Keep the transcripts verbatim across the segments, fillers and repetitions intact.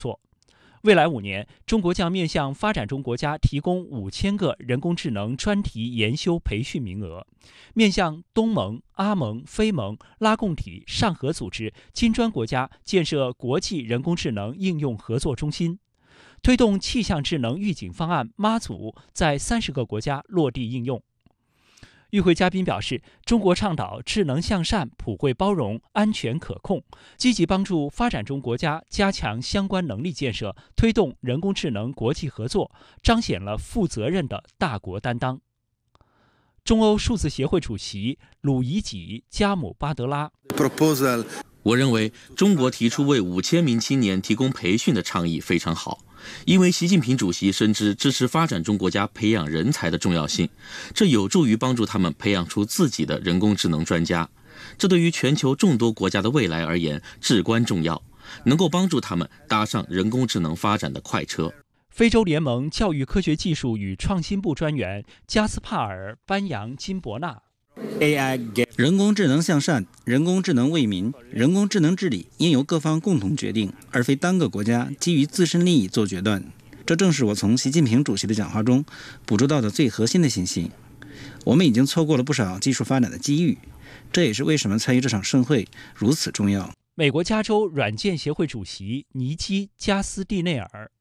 未来五年，中国将面向发展中国家提供五千个人工智能专题研修培训名额，面向东盟、阿盟、非盟、拉共体、上合组织、金砖国家建设国际人工智能应用合作中心，推动气象智能预警方案妈祖在三十个国家落地应用。与会嘉宾表示，中国倡导智能向善、普惠包容、安全可控，积极帮助发展中国家加强相关能力建设，推动人工智能国际合作，彰显了负责任的大国担当。中欧数字协会主席鲁伊吉·加姆巴德拉 Proposal. 我认为中国提出为五千名青年提供培训的倡议非常好，因为习近平主席深知支持发展中国家培养人才的重要性，这有助于帮助他们培养出自己的人工智能专家，这对于全球众多国家的未来而言至关重要，能够帮助他们搭上人工智能发展的快车。 非洲联盟教育科学技术与创新部专员加斯帕尔·班扬金伯纳 A I 人工智能向善，人工智能为民，人工智能治理应由各方共同决定，而非单个国家基于自身利益做决断。这正是我从习近平主席的讲话中捕捉到的最核心的信息。我们已经错过了不少技术发展的机遇，这也是为什么参与这场盛会如此重要。 美国加州软件协会主席尼基·加斯蒂内尔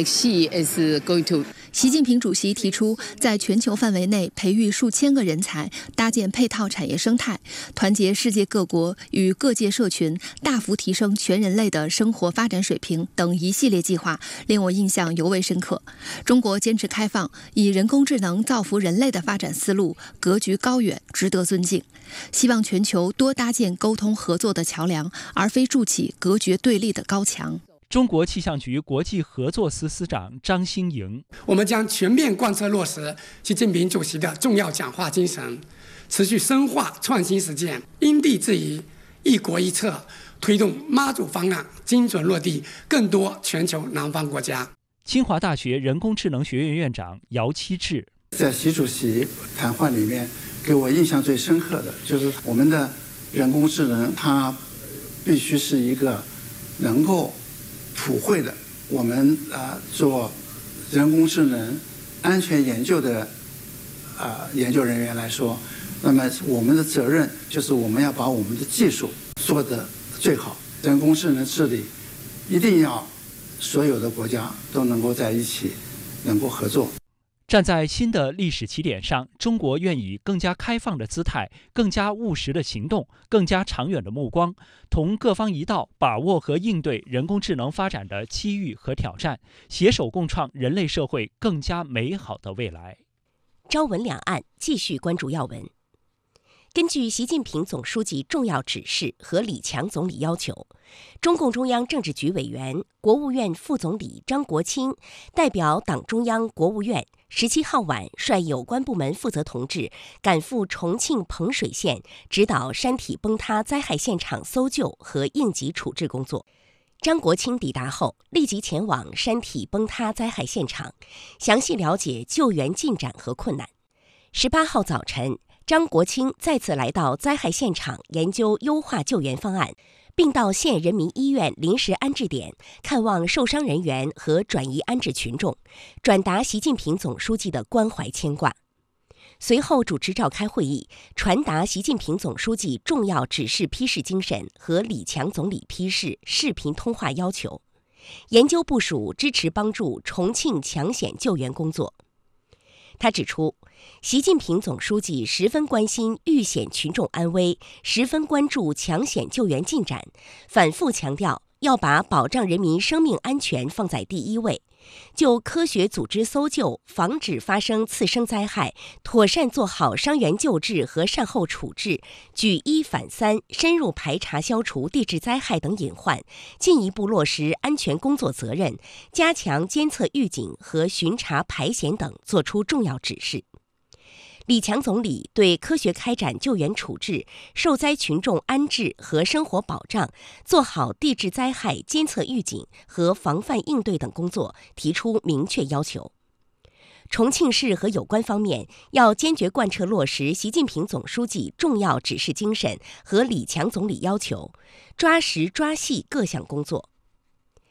习近平主席提出，在全球范围内培育数千个人才，搭建配套产业生态，团结世界各国与各界社群，大幅提升全人类的生活发展水平等一系列计划，令我印象尤为深刻。中国坚持开放，以人工智能造福人类的发展思路格局高远，值得尊敬。希望全球多搭建沟通合作的桥梁，而非筑起隔绝对立的高墙。 中国气象局国际合作司司长张新颖， 我们将全面贯彻落实习近平主席的重要讲话精神，持续深化创新实践，因地制宜、一国一策，推动妈祖方案精准落地更多全球南方国家。 清华大学人工智能学院院长姚期智， 在习主席谈话里面给我印象最深刻的就是我们的人工智能，它必须是一个能够普惠的。我们啊、呃、做人工智能安全研究的啊、呃、研究人员来说，那么我们的责任就是我们要把我们的技术做得最好。人工智能治理一定要所有的国家都能够在一起，能够合作。 站在新的历史起点上，中国愿以更加开放的姿态、更加务实的行动、更加长远的目光，同各方一道把握和应对人工智能发展的机遇和挑战，携手共创人类社会更加美好的未来。 朝闻两岸，继续关注要闻。根据习近平总书记重要指示和李强总理要求，中共中央政治局委员、国务院副总理张国清代表党中央、国务院十七号晚率有关部门负责同志赶赴重庆彭水县，指导山体崩塌灾害现场搜救和应急处置工作。张国清抵达后，立即前往山体崩塌灾害现场，详细了解救援进展和困难。十八号早晨，张国清再次来到灾害现场研究优化救援方案，并到县人民医院临时安置点看望受伤人员和转移安置群众，转达习近平总书记的关怀牵挂。随后主持召开会议，传达习近平总书记重要指示批示精神和李强总理批示视频通话要求，研究部署支持帮助重庆抢险救援工作。他指出，习近平总书记十分关心遇险群众安危，十分关注抢险救援进展，反复强调要把保障人民生命安全放在第一位，就科学组织搜救，防止发生次生灾害，妥善做好伤员救治和善后处置，举一反三，深入排查消除地质灾害等隐患，进一步落实安全工作责任，加强监测预警和巡查排险等作出重要指示。李强总理对科学开展救援处置、受灾群众安置和生活保障，做好地质灾害监测预警和防范应对等工作提出明确要求。重庆市和有关方面要坚决贯彻落实习近平总书记重要指示精神和李强总理要求，抓实抓细各项工作。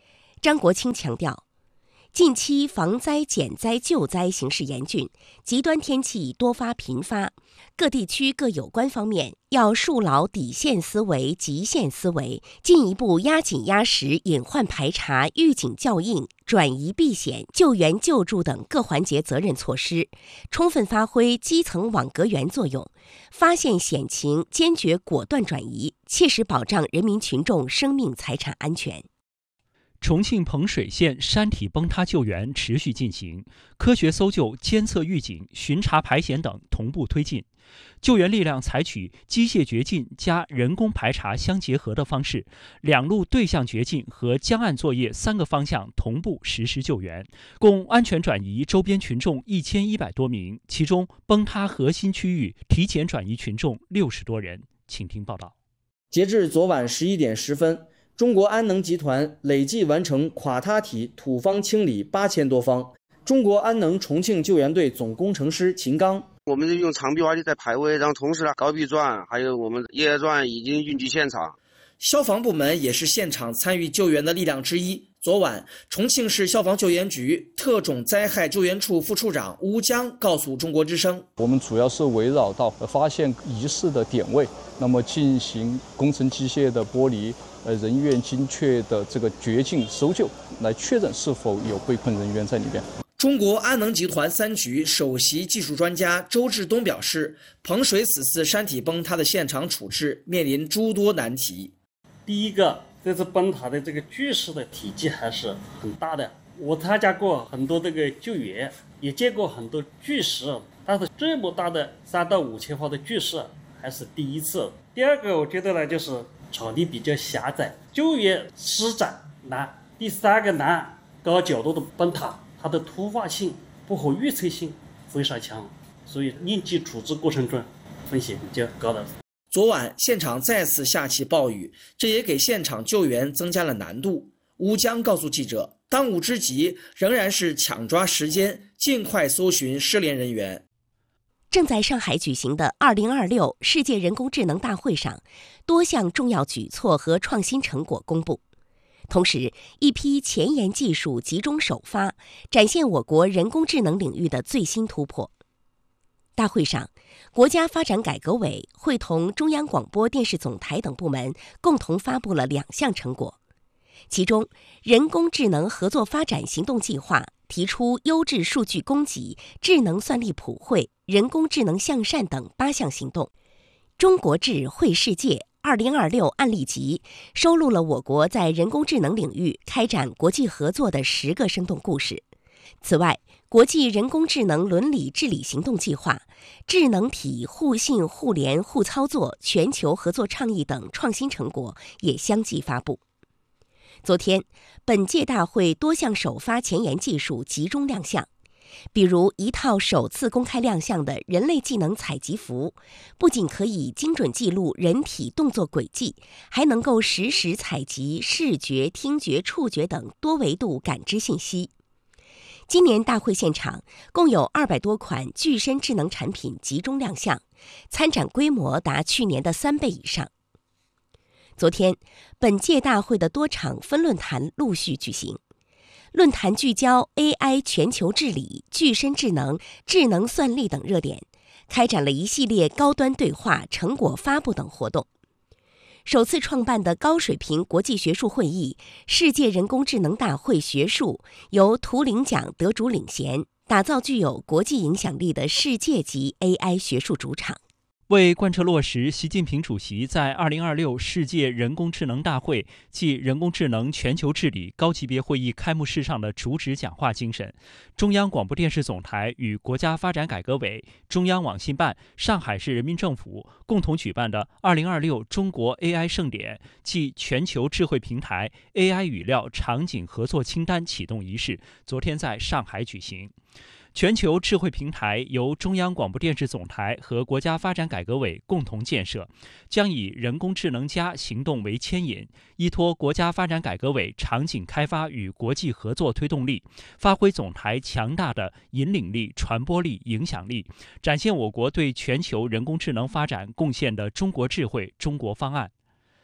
张国清强调，近期防灾减灾救灾形势严峻，极端天气多发频发，各地区各有关方面要树牢底线思维、极限思维，进一步压紧压实隐患排查、预警校应、转移避险、救援救助等各环节责任措施，充分发挥基层网格员作用，发现险情坚决果断转移，切实保障人民群众生命财产安全。 重庆彭水县山体崩塌救援持续进行，科学搜救、监测预警、巡查排险等同步推进。救援力量采取机械掘进加人工排查相结合的方式，两路对向掘进和江岸作业三个方向同步实施救援，共安全转移周边群众一千一百多名，其中崩塌核心区域提前转移群众六十多人。请听报道。 截至昨晚十一点十分，中国安能集团累计完成垮塌体土方清理八千多方。中国安能重庆救援队总工程师秦刚， 我们用长臂挖机在排位，让同时呢高臂钻还有我们野钻已经运抵现场。 消防部门也是现场参与救援的力量之一。昨晚，重庆市消防救援局特种灾害救援处副处长乌江告诉中国之声， 我们主要是围绕到发现疑似的点位，那么进行工程机械的剥离，呃，人员精确的这个掘进搜救，来确认是否有被困人员在里边。 中国安能集团三局首席技术专家周志东表示，彭水此次山体崩塌的现场处置面临诸多难题。 第一个，这次崩塌的这个巨石的体积还是很大的，我参加过很多这个救援，也见过很多巨石，但是这么大的三到五千方的巨石还是第一次。第二个，我觉得呢，就是场地比较狭窄，救援施展难。第三个难，高角度的崩塌，它的突发性、不可预测性非常强，所以应急处置过程中风险比较高的。 昨晚现场再次下起暴雨，这也给现场救援增加了难度。乌江告诉记者，当务之急仍然是抢抓时间，尽快搜寻失联人员。 正在上海举行的二零二六世界人工智能大会上，多项重要举措和创新成果公布。同时，一批前沿技术集中首发，展现我国人工智能领域的最新突破。大会上，国家发展改革委会同中央广播电视总台等部门共同发布了两项成果，其中，人工智能合作发展行动计划提出优质数据供给、智能算力普惠、人工智能向善等八项行动。中国智慧世界二零二六案例集收录了我国在人工智能领域开展国际合作的十个生动故事。此外，国际人工智能伦理治理行动计划、智能体互信互联互操作全球合作倡议等创新成果也相继发布。昨天，本届大会多项首发前沿技术集中亮相，比如一套首次公开亮相的人类技能采集服，不仅可以精准记录人体动作轨迹，还能够实时采集视觉、听觉、触觉等多维度感知信息。今年大会现场共有二百多款具身智能产品集中亮相，参展规模达去年的三倍以上。昨天，本届大会的多场分论坛陆续举行，论坛聚焦 A I 全球治理、具身智能、智能算力等热点，开展了一系列高端对话、成果发布等活动。首次创办的高水平国际学术会议——世界人工智能大会学术，由图灵奖得主领衔，打造具有国际影响力的世界级 A I 学术主场。 为贯彻落实习近平主席在二零二六世界人工智能大会暨人工智能全球治理高级别会议开幕式上的主旨讲话精神，中央广播电视总台与国家发展改革委、中央网信办、上海市人民政府共同举办的二零二六中国 A I 盛典暨全球智慧平台 A I 语料场景合作清单启动仪式昨天在上海举行。全球智慧平台由中央广播电视总台和国家发展改革委共同建设，将以人工智能加行动为牵引，依托国家发展改革委场景开发与国际合作推动力，发挥总台强大的引领力、传播力、影响力，展现我国对全球人工智能发展贡献的中国智慧中国方案。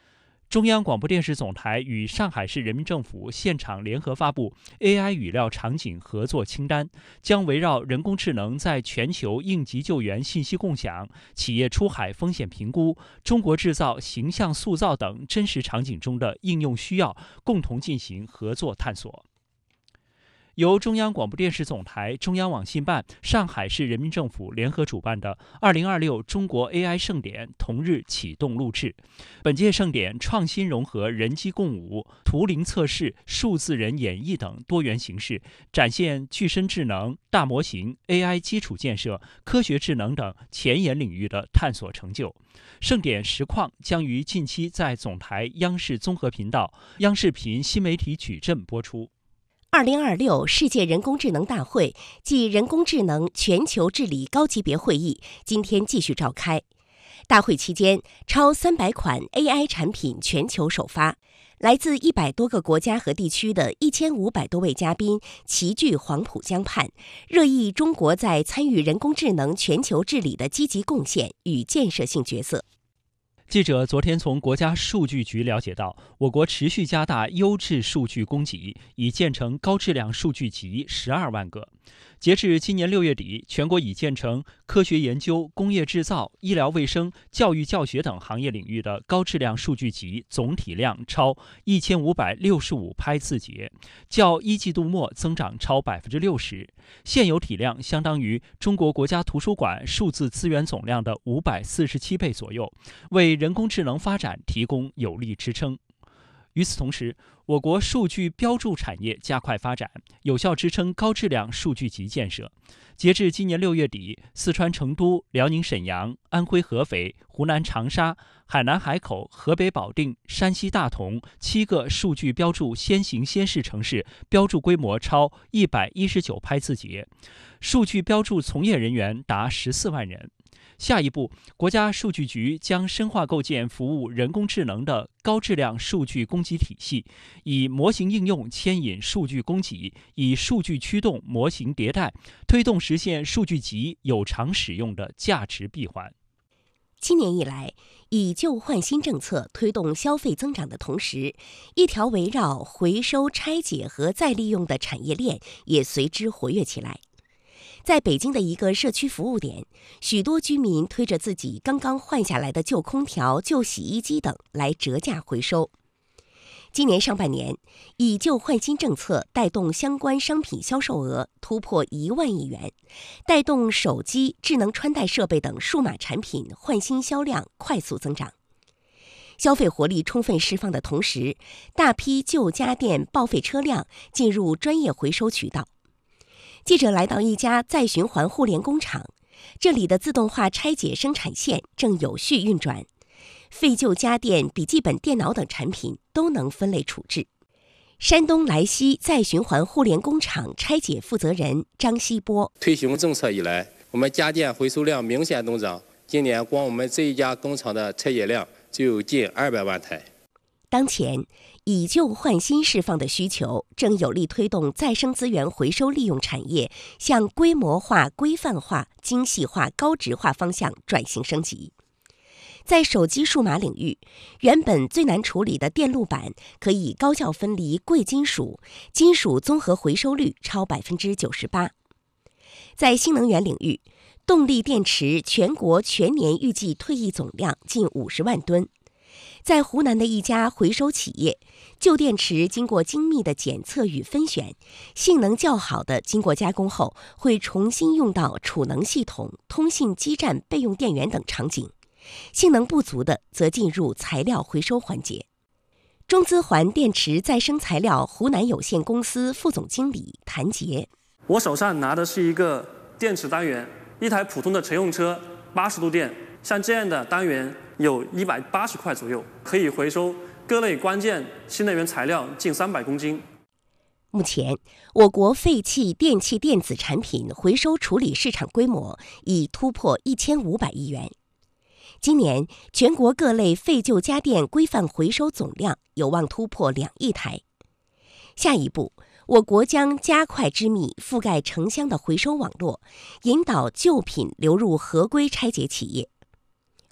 中央广播电视总台与上海市人民政府现场联合发布 A I 语料场景合作清单，将围绕人工智能在全球应急救援信息共享、企业出海风险评估、中国制造形象塑造等真实场景中的应用需要，共同进行合作探索。由中央广播电视总台、中央网信办、上海市人民政府联合主办的二零二六中国 A I 盛典同日启动录制。本届盛典创新融合人机共舞、图灵测试、数字人演绎等多元形式，展现具身智能、大模型、A I 基础建设、科学智能等前沿领域的探索成就。盛典实况将于近期在总台央视综合频道、央视频新媒体矩阵播出。 二零二六世界人工智能大会暨人工智能全球治理高级别会议今天继续召开。大会期间，超三百款 A I 产品全球首发，来自一百多个国家和地区的一千五百多位嘉宾齐聚黄浦江畔，热议中国在参与人工智能全球治理的积极贡献与建设性角色。 记者昨天从国家数据局了解到，我国持续加大优质数据供给，已建成高质量数据集十二万个。截至今年六月底，全国已建成科学研究、工业制造、医疗卫生、教育教学等行业领域的高质量数据集总体量超一千五百六十五拍字节，较一季度末增长超百分之六十，现有体量相当于中国国家图书馆数字资源总量的五百四十七倍左右，为人工智能发展提供有力支撑。与此同时，我国数据标注产业加快发展，有效支撑高质量数据集建设。截至今年六月底，四川成都、辽宁沈阳、安徽合肥、湖南长沙、海南海口、河北保定、山西大同七个数据标注先行先试城市标注规模超一百一十九拍字节，数据标注从业人员达十四万人。下一步，国家数据局将深化构建服务人工智能的高质量数据供给体系，以模型应用牵引数据供给，以数据驱动模型迭代，推动实现数据集有偿使用的价值闭环。 今年以来，以旧换新政策推动消费增长的同时，一条围绕回收、拆解和再利用的产业链也随之活跃起来。在北京的一个社区服务点，许多居民推着自己刚刚换下来的旧空调、旧洗衣机等来折价回收。今年上半年，以旧换新政策带动相关商品销售额突破一万亿元，带动手机、智能穿戴设备等数码产品换新销量快速增长。消费活力充分释放的同时，大批旧家电报废车辆进入专业回收渠道。记者来到一家再循环互联工厂，这里的自动化拆解生产线正有序运转，废旧家电、笔记本电脑等产品都能分类处置。山东莱西再循环互联工厂拆解负责人张希波： 推行政策以来，我们家电回收量明显增长，今年光我们这一家工厂的拆解量就有近二百万台。 当前，以旧换新释放的需求正有力推动再生资源回收利用产业向规模化、规范化、精细化、高值化方向转型升级。在手机数码领域，原本最难处理的电路板可以高效分离贵金属，金属综合回收率超百分之九十八。在新能源领域，动力电池全国全年预计退役总量近五十万吨。在湖南的一家回收企业，旧电池经过精密的检测与分选，性能较好的经过加工后，会重新用到储能系统、通信基站备用电源等场景；性能不足的则进入材料回收环节。中资环电池再生材料湖南有限公司副总经理谭杰： 我手上拿的是一个电池单元，一台普通的乘用车八十度电，像这样的单元有一百八十块左右，可以回收各类关键新能源材料近三百公斤。 目前，我国废弃电器电子产品回收处理市场规模已突破一千五百亿元。今年，全国各类废旧家电规范回收总量有望突破两亿台。下一步，我国将加快织密覆盖城乡的回收网络，引导旧品流入合规拆解企业。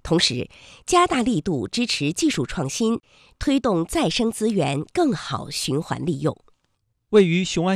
同时，加大力度支持技术创新，推动再生资源更好循环利用。 位于雄安